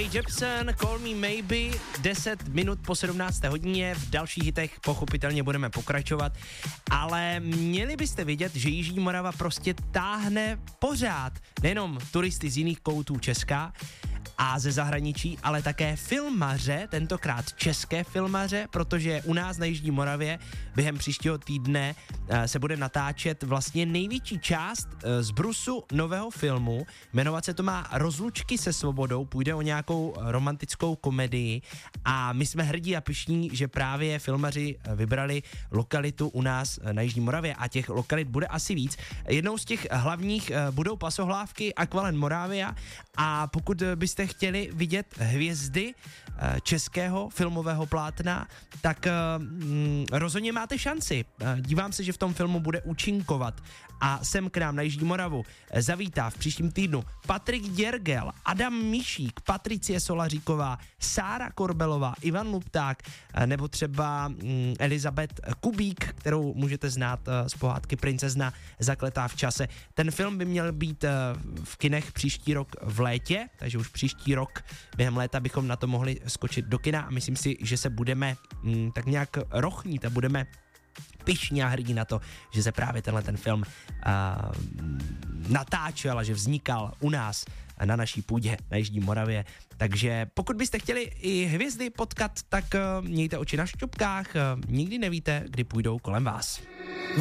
Jepsen, Call Me Maybe, 10 minut po 17. hodině, v dalších hitech pochopitelně budeme pokračovat, ale měli byste vědět, že Jižní Morava prostě táhne pořád nejenom turisty z jiných koutů Česka a ze zahraničí, ale také filmaře, tentokrát české filmaře, protože u nás na Jižní Moravě během příštího týdne se bude natáčet vlastně největší část z brusu nového filmu, jmenovat se to má Rozlučky se svobodou, půjde o nějakou romantickou komedii a my jsme hrdí a pyšní, že právě filmaři vybrali lokalitu u nás na Jižní Moravě a těch lokalit bude asi víc. Jednou z těch hlavních budou Pasohlávky, Aqualand Moravia a pokud byste chtěli vidět hvězdy českého filmového plátna, tak rozhodně máte šanci. Dívám se, že v tom filmu bude účinkovat a sem k nám na Jižní Moravu zavítá v příštím týdnu Patrik Děrgel, Adam Míšík, Patricie Solaříková, Sára Korbelová, Ivan Lupták nebo třeba Elizabeth Kubík, kterou můžete znát z pohádky Princezna zakletá v čase. Ten film by měl být v kinech příští rok v létě, takže už příští rok během léta bychom na to mohli skočit do kina a myslím si, že se budeme tak nějak rochnit a budeme pyšní a hrdí na to, že se právě tenhle ten film natáčel a že vznikal u nás na naší půdě na Jižní Moravě. Takže pokud byste chtěli i hvězdy potkat, tak mějte oči na šťupkách, nikdy nevíte, kdy půjdou kolem vás.